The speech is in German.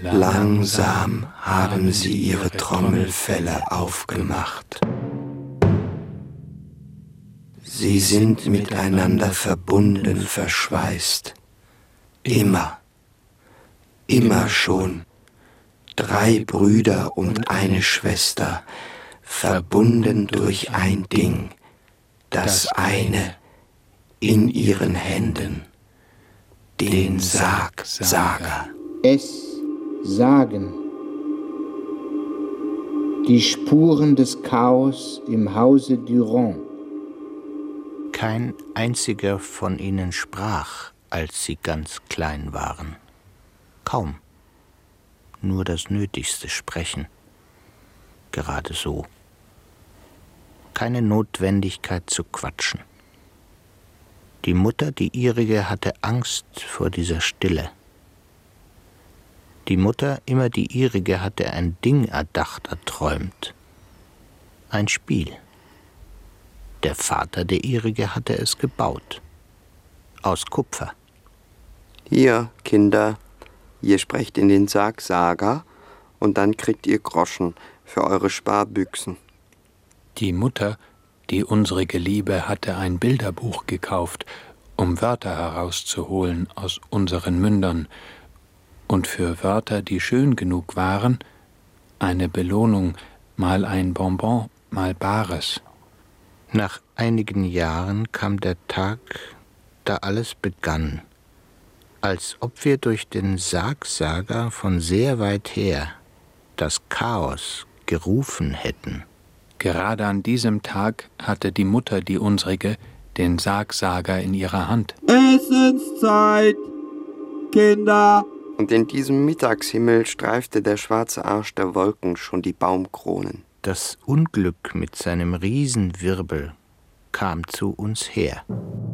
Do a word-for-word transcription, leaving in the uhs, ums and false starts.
Langsam haben sie ihre Trommelfelle aufgemacht. Sie sind miteinander verbunden, verschweißt. Immer, immer schon. Drei Brüder und eine Schwester, verbunden durch ein Ding, das eine in ihren Händen, den Sargsager. Es sagen. Die Spuren des Chaos im Hause Durand. Kein einziger von ihnen sprach, als sie ganz klein waren. Kaum. Nur das Nötigste sprechen. Gerade so. Keine Notwendigkeit zu quatschen. Die Mutter, die ihrige, hatte Angst vor dieser Stille. Die Mutter, immer die ihrige, hatte ein Ding erdacht, erträumt. Ein Spiel. Der Vater, der ihrige, hatte es gebaut. Aus Kupfer. Hier, Kinder, ihr sprecht in den Sargsager und dann kriegt ihr Groschen für eure Sparbüchsen. Die Mutter, die unsrige Liebe, hatte ein Bilderbuch gekauft, um Wörter herauszuholen aus unseren Mündern und für Wörter, die schön genug waren, eine Belohnung, mal ein Bonbon, mal Bares. Nach einigen Jahren kam der Tag, da alles begann, als ob wir durch den Sargsager von sehr weit her das Chaos gerufen hätten. Gerade an diesem Tag hatte die Mutter, die unsrige, den Sargsager in ihrer Hand. Essenszeit, Kinder! Und in diesem Mittagshimmel streifte der schwarze Arsch der Wolken schon die Baumkronen. Das Unglück mit seinem Riesenwirbel kam zu uns her.